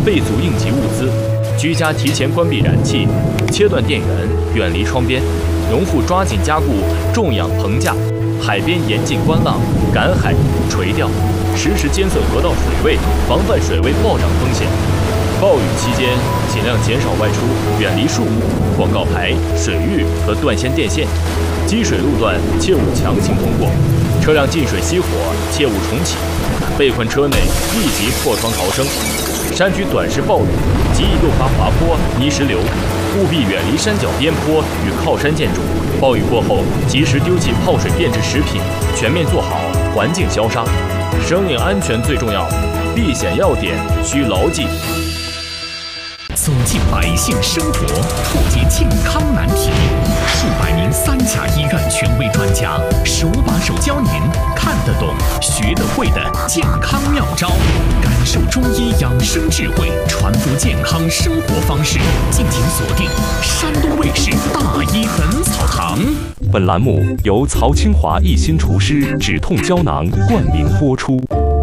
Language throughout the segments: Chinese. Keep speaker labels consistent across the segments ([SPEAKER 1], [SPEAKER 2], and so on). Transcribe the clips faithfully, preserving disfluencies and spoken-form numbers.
[SPEAKER 1] 备足应急物资。居家提前关闭燃气，切断电源，远离窗边。农户抓紧加固种养棚架，海边严禁观浪、赶海、垂钓，实时监测河道水位，防范水位暴涨风险。暴雨期间，尽量减少外出，远离树木、广告牌、水域和断线电线。积水路段切勿强行通过，车辆进水熄火切勿重启。被困车内立即破窗逃生。山区短时暴雨极易诱发滑坡、泥石流，务必远离山脚边坡与靠山建筑。暴雨过后，及时丢弃泡水变质食品，全面做好环境消杀。生命安全最重要，避险要点需牢记。
[SPEAKER 2] 走进百姓生活，破解健康难题。数百名三甲医院权威专家手把手教您看得懂、学得会的健康妙招，感受中医养生智慧，传播健康生活方式。敬请锁定山东卫视《大医本草堂》。
[SPEAKER 3] 本栏目由曹清华一心厨师止痛胶囊冠名播出。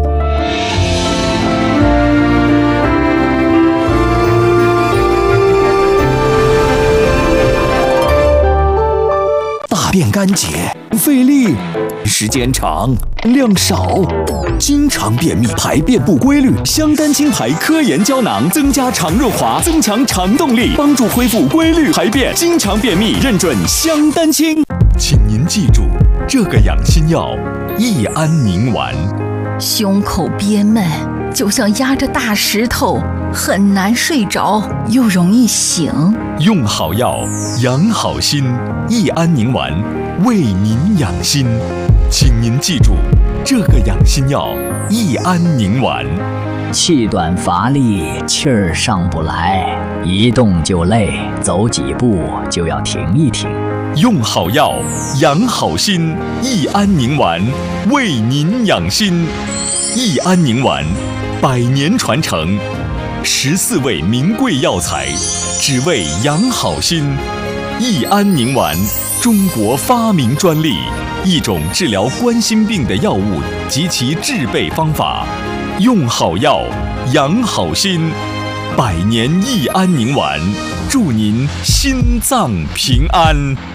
[SPEAKER 4] 大便干结，费力，时间长，量少，经常便秘，排便不规律。香丹清排科研胶囊增加肠润滑，增强肠动力，帮助恢复规律排便。经常便秘，认准香丹清。
[SPEAKER 5] 请您记住这个养心药：益安宁丸。
[SPEAKER 6] 胸口憋闷，就像压着大石头，很难睡着，又容易醒。
[SPEAKER 5] 用好药，养好心。益安宁丸为您养心，请您记住这个养心药：益安宁丸。
[SPEAKER 7] 气短乏力，气儿上不来，一动就累，走几步就要停一停。
[SPEAKER 5] 用好药，养好心。益安宁丸为您养心。益安宁丸，百年传承，十四味名贵药材，只为养好心。益安宁丸，中国发明专利，一种治疗冠心病的药物及其制备方法。用好药，养好心。百年益安宁丸，祝您心脏平安。